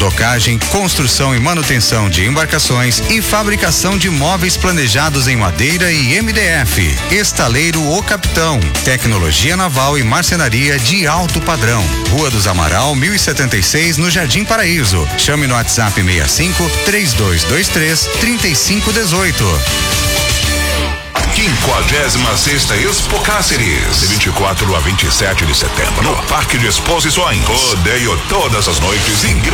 estocagem, construção e manutenção de embarcações e fabricação de móveis planejados em madeira e MDF. Estaleiro O Capitão, tecnologia naval e marcenaria de alto padrão. Rua dos Amaral, 1076, no Jardim Paraíso. Chame no WhatsApp 65-3223-3518. 56ª Expo Cáceres, de 24 a 27 de setembro, no Parque de Exposições. Rodeio todas as noites.